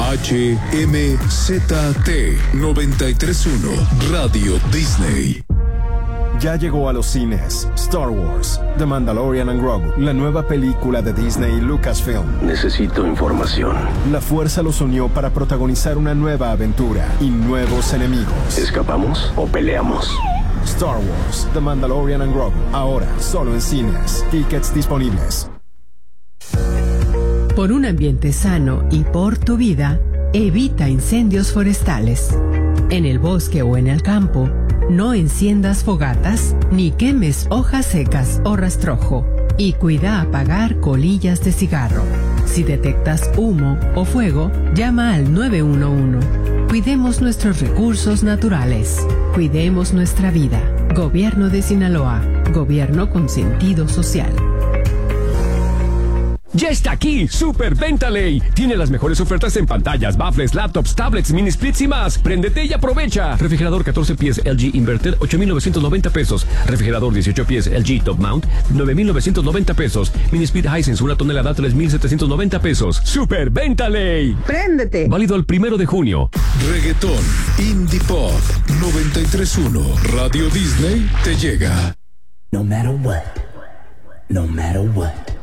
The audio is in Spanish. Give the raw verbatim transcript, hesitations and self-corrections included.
H M Z T noventa y tres punto uno Radio Disney. Ya llegó a los cines Star Wars, The Mandalorian and Grogu, la nueva película de Disney y Lucasfilm. Necesito información. La fuerza los unió para protagonizar una nueva aventura y nuevos enemigos. ¿Escapamos o peleamos? Star Wars, The Mandalorian and Grogu, ahora solo en cines. Tickets disponibles. Por un ambiente sano y por tu vida, evita incendios forestales. En el bosque o en el campo, no enciendas fogatas ni quemes hojas secas o rastrojo. Y cuida apagar colillas de cigarro. Si detectas humo o fuego, llama al nueve uno uno. Cuidemos nuestros recursos naturales. Cuidemos nuestra vida. Gobierno de Sinaloa. Gobierno con sentido social. ¡Ya está aquí! ¡Super Venta Ley! Tiene las mejores ofertas en pantallas, baffles, laptops, tablets, mini splits y más. ¡Préndete y aprovecha! Refrigerador catorce pies L G Inverter, ocho mil novecientos noventa pesos. Refrigerador dieciocho pies L G Top Mount, nueve mil novecientos noventa pesos. Mini Split Hisense, una tonelada, tres mil setecientos noventa pesos. ¡Super Venta Ley! ¡Préndete! Válido el primero de junio. Reggaetón, Indie Pop, noventa y tres punto uno Radio Disney te llega. No matter what, no matter what.